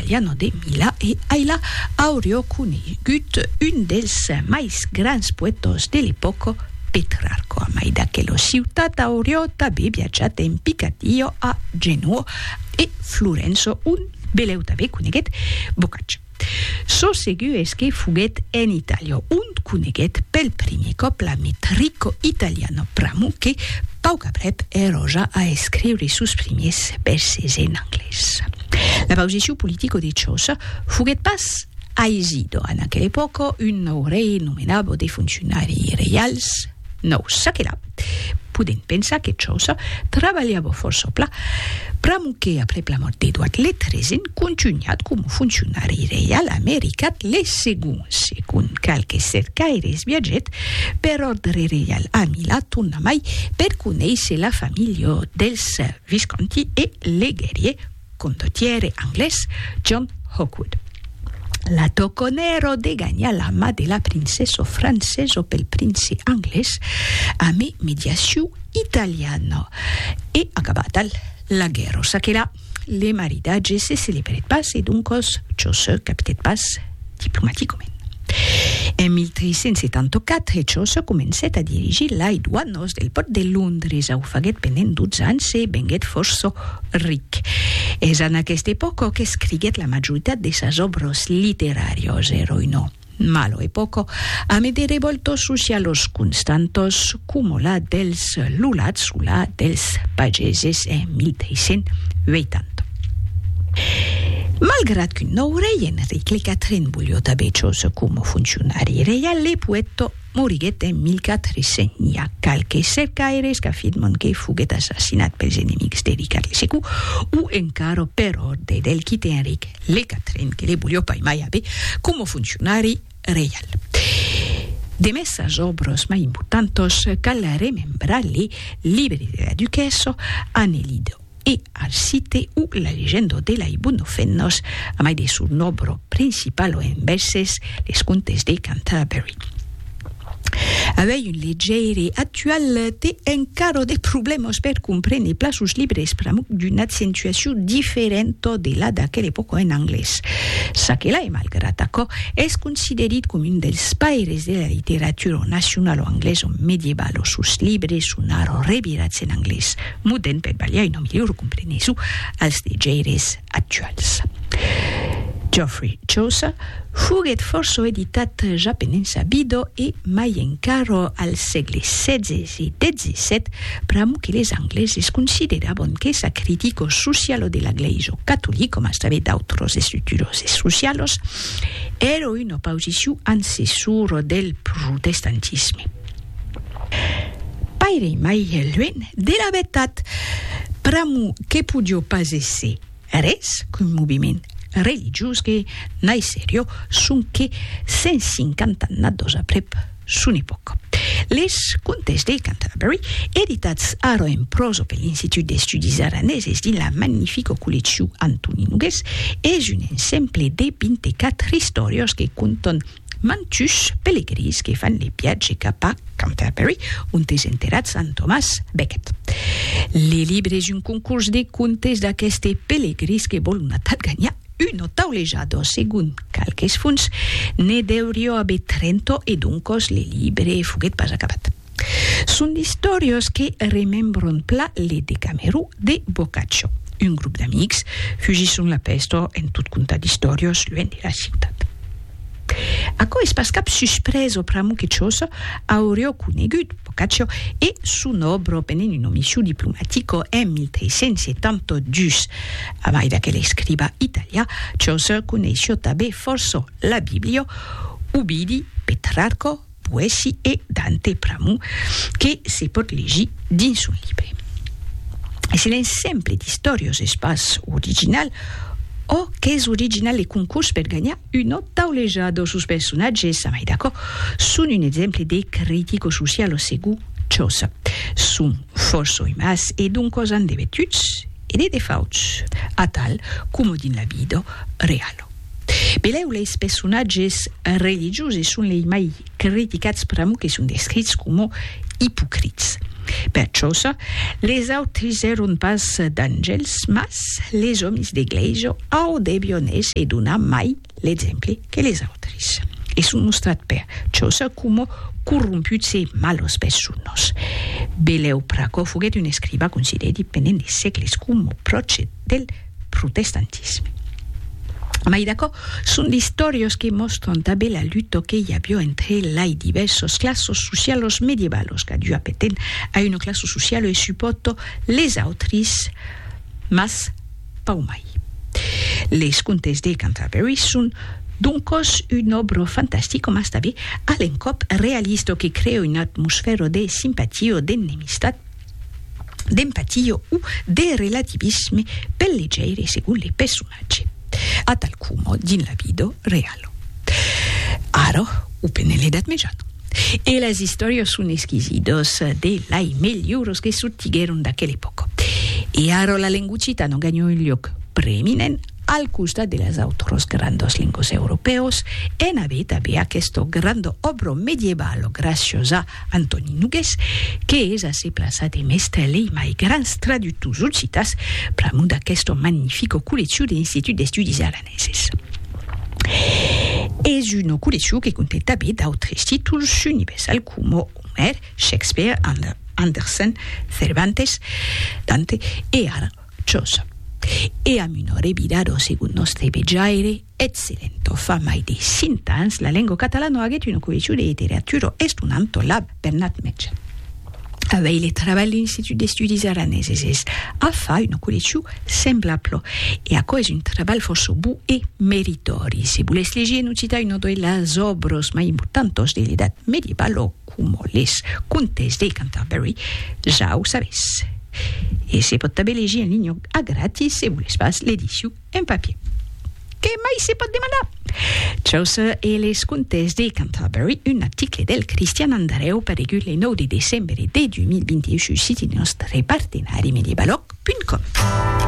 italiano de Mila e Ayla Aureo conegut un dels mais grans poetos dell'epoca, Petrarco. A mai daquela ciutat Aureo també viatjat en Picardio a Genoa e Florenzo, un beleu també coneguet Boccaccio. So segu es que fuguet en Italia, un coneguet pel primer cop la metrico italiano pramu que Pau Capret eroja a escriure sus primers verses en anglès. La posició politica de Chaucer fuguet pas aizido. En aquella època, un nou rei nomenava de funcionaris reials nou saquera. Podem pensar que Chaucer treballava força pla, pramu que après la mort d'Edouard le XIII continuat com funcionari reial americat le segon calques cercaires viatget per ordre reial a Milà torna mai per conèixer la família dels Visconti e le guerrier condottiere anglès John Hawkwood. La toconero de gagnar la mà de la princesa francesa pel prince anglès a mediació italiana e acabat la guerra. Sa que là, les maridages se celebret pas et donc Chaucer capitet pas diplomaticament. En 1374, Chaucer començat a dirigir les douanes del port de Londres. Ho faguet pendent 12 anys e venguet força ric. És en aquesta època que escriguet la majoritat de ses obres literàries, heroïno. Malo època, a de revoltos socials constantos, com la dels lulats o la dels pageses en 1380. Malgrat qu'un nou rei, Enric IV, volia també Chaucer com funcionari reial, le poeta moriguet en 1400. Hi ha calques cercaires que afirmen que fuguet assassinat pels enemics de Ricard II o encara per ordre del quite Enric IV, que le volia mai haver com funcionari reial. De mesas obres mai importantes cal remembrar le libri de la duquessa, Annelide e Arcite o la llegenda de la Ibunofennos, a mai de su obra principal en verses, les contes de Canterbury. Avei un leggere actual té encara de problemes per comprendre plaços libres pramuc d'una accentuació diferent de la d'aquella època en anglès. Sa que la, malgrat això, és considerat com un dels paires de la literatura nacional o anglesa medieval o sus libres sonaro revirats en anglès, muden per ballar no millor comprendre-ho als leggeres actuals. Geoffrey Chaucer fuguet força editat ja pendent sa vida e mai encara al segle XVI i XVII, pramu que les angleses consideraven que sa crítica social de l'Església catòlica, com també d'altres estructures socials, era una posició ancessora del protestantisme. Paire mai lluny de la veritat, pramu que podia pas ésser res qu'un moviment religiós que n'ai seriós són que 150 anys après son època. Les contes de Canterbury, editats ara en prosa per l'Institut d'Estudis Araneses dins la magnifica col·lecció Antoni Nogués, és un exemple de 24 històries que conten mantus pelegrins que fan le viatge cap a Canterbury, on és enterrat Sant Thomas Becket. Les llibres d'un concurs de contes d'aquests pelegrins que volen guanyar una taulejada, segons calques fonts, ne deuria haver 30 e donc le llibre fuguet pas acabat. Són històries que remembren pla le Decameró de Boccaccio. Un grup d'amics fugissin la pesta en tot contat d'històries lluny de la ciutat. Acò és pas cap sorpresa pramu que Chaucer hauria conegut Boccaccio e son obra pendent una missió diplomatica en 1372. A mai d'aquell escriba italià, Chaucer coneixia també força la Bíblia, Ovidi, Petrarco, Boeci e Dante pramu, que se pot llegir dins un llibre. És l'exemple d'històries és pas original, o que és original el concurs per guanyar una taulejada sus personatges, a mai d'acord, són un exemple de crítica social segons Chaucer. Són força humans e donc han de virtuts e de defauts, a tal com dins la vida real. Beleu, les personatges religiosos són les mai criticats pramu que són descrits com hipocrits. Per Chaucer, les autres erano pas d'angels, mas les hommes d'Eglesia au debion esse dona mai l'exemple che les autres. E sunt mostrat per Chaucer come corromputs e malos persones. Beleu Praco fuguet un escriba considerat pendent des segles come proce del protestantisme. Ma d'accordo, sono historias che mostrano també la lutte che hi havia entre les diverses classes sociales medievales, que dua peten a una classe sociale e supporto les autres, mas pau mai. Les contes de Canterbury són donc une obra fantastique, mas també a l'encop realista que crea una atmosfera de simpatia o d'enemistat, d'empatia o de relativisme per leggere secondo i personaggi, a tal come din la vita reale. Ara, upe nell'edat mediana. E les historias sono esquisidas de les migliores che sortigueron d'aquell'epoca. E ara la linguicita non guanyò un lloc preeminent al costat de les altres grandes lingües europeus e n'avè també aquesta grande obra medieval gràcies a Antoni Nogués, que és assez plaçat e mestre les mai grans traductors occitas pramunt d'aquesta magnifica col·lecció de l'Institut d'Estudis Araneses. És una col·lecció que conté també d'altres títols universals com Homer, Shakespeare, Andersen, Cervantes, Dante e ara Chaucer. E a minore vidaro secondo nostre beggiaire eccellente. Fa mai di 5 anni la lingua catalana ha una col·lecció de literatura estonante la Bernat Metge. Avec les travaux de l'Institut d'Estudis Araneses a fa una col·lecció semblable e a cause un treball força bu e meritori. Si volés llegir en occità una de les obres mai importantes de l'edat medieval com les contes de Canterbury, ja ho sabés. E se pot també llegir en línia a gratis si volés pas l'edició en papier. Què mai se pot demanar? Chaucer e les contes de Canterbury, un article del Cristian Andreu per le 9 de desembre de 2021 siti nostre partenari medievaloc.com.